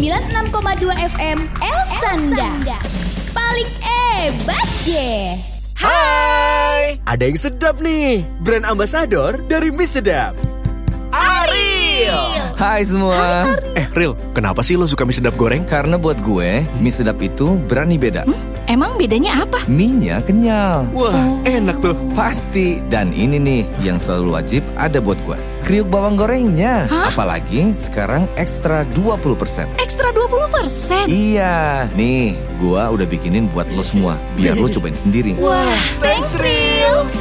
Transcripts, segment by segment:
96,2 FM Elsanda. Paling hebat je. Hai, ada yang sedap nih. Brand ambasador dari Mie Sedap, Ariel. Hai semua. Ril, kenapa sih lo suka mie sedap goreng? Karena buat gue, mie sedap itu berani beda. Emang bedanya apa? Mie-nya kenyal. Wah, enak tuh. Pasti. Dan ini nih yang selalu wajib ada buat gue. Kriuk bawang gorengnya. Apalagi sekarang ekstra 20%. Ekstra 20%? Iya. Nih, gue udah bikinin buat lo semua. Biar lo cobain sendiri. Wah, thanks Ril.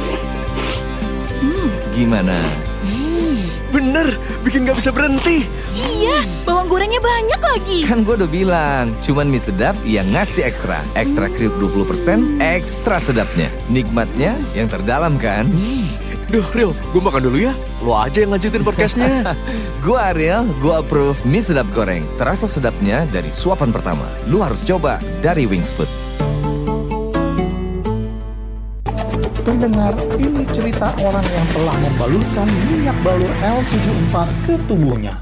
Gimana? Bener, bikin gak bisa berhenti. Iya, bawang gorengnya banyak lagi. Kan gue udah bilang, cuman mie sedap yang ngasih ekstra. Ekstra kriuk 20%, ekstra sedapnya. Nikmatnya yang terdalam kan? Duh, Ril, gue makan dulu ya. Lo aja yang lanjutin podcastnya. Gue Ariel, gue approve mie sedap goreng. Terasa sedapnya dari suapan pertama. Lu harus coba dari Wings Food. Pendengar, ini cerita orang yang telah membalurkan minyak balur L74 ke tubuhnya.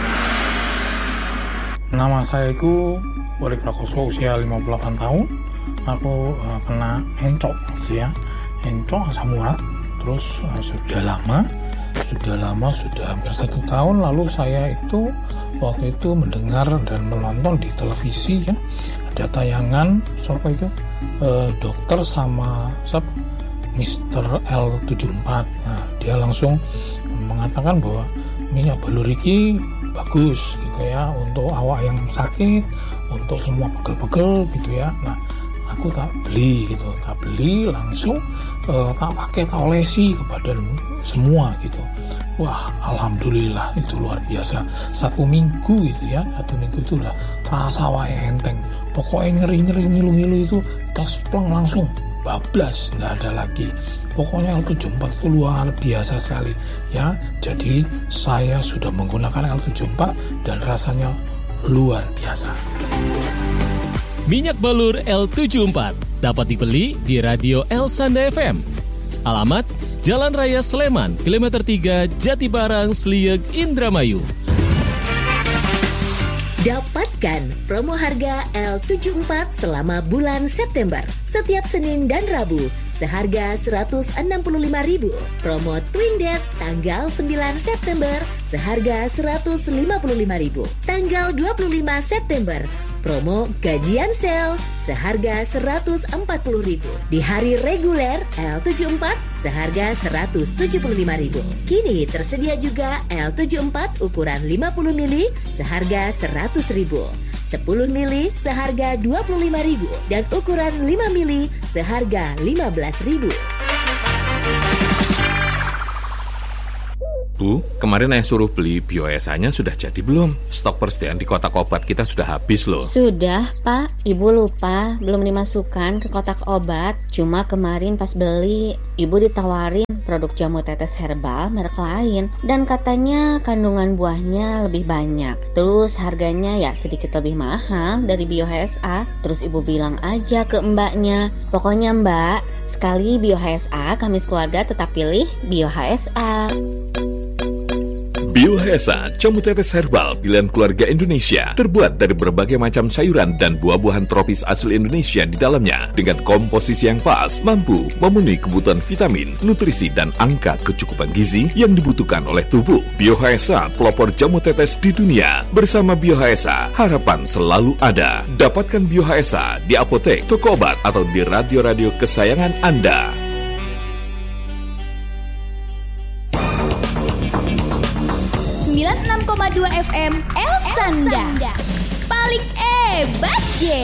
Nama saya itu Borik Prakoso, usia 58 tahun. Aku kena encok gitu ya. Encok asam urat. Terus sudah lama, sudah hampir 1 tahun lalu saya itu waktu itu mendengar dan menonton di televisi ya. Ada tayangan dokter sama Mr. L74. Nah, dia langsung mengatakan bahwa minyak balur ini bagus gitu ya untuk awak yang sakit, untuk semua pegel-pegel gitu ya. Nah, aku tak beli langsung tak pakai, tak olesi ke badan semua gitu. Wah, alhamdulillah itu luar biasa. 1 minggu gitu ya, 1 minggu itu udah terasa wae enteng. Pokoknya nyeri ngilu-ngilu itu taspleng langsung bablas, nggak ada lagi. Pokoknya L74 itu luar biasa sekali ya. Jadi saya sudah menggunakan L74 dan rasanya luar biasa. Minyak balur L74 dapat dibeli di Radio Elsanda FM. Alamat Jalan Raya Sleman, Kilometer 3, Jatibarang, Slieg, Indramayu. Dapatkan promo harga L74 selama bulan September. Setiap Senin dan Rabu seharga Rp165.000. Promo Twin Death tanggal 9 September seharga Rp155.000. Tanggal 25 September promo gajian sale seharga Rp140.000. Di hari reguler L74 seharga Rp175.000. Kini tersedia juga L74 ukuran 50 mili seharga Rp100.000. 10 mili seharga Rp25.000 dan ukuran 5 mili seharga Rp15.000. Bu, kemarin saya suruh beli bioesa-nya sudah jadi belum? Stok persediaan di kotak obat kita sudah habis loh. Sudah, Pak. Ibu lupa, belum dimasukkan ke kotak obat. Cuma kemarin pas beli, Ibu ditawarin produk jamu tetes herbal merek lain. Dan katanya kandungan buahnya lebih banyak. Terus harganya ya sedikit lebih mahal dari BioHSA. Terus Ibu bilang aja ke mbaknya, pokoknya mbak, sekali BioHSA, kami sekeluarga tetap pilih BioHSA. BioHSA, jamu tetes herbal pilihan keluarga Indonesia, terbuat dari berbagai macam sayuran dan buah-buahan tropis asli Indonesia di dalamnya, dengan komposisi yang pas, mampu memenuhi kebutuhan vitamin, nutrisi, dan angka kecukupan gizi yang dibutuhkan oleh tubuh. BioHSA, pelopor jamu tetes di dunia. Bersama BioHSA, harapan selalu ada. Dapatkan BioHSA di apotek, toko obat, atau di radio-radio kesayangan Anda. 96,2 FM Elsanda. Paling hebat je.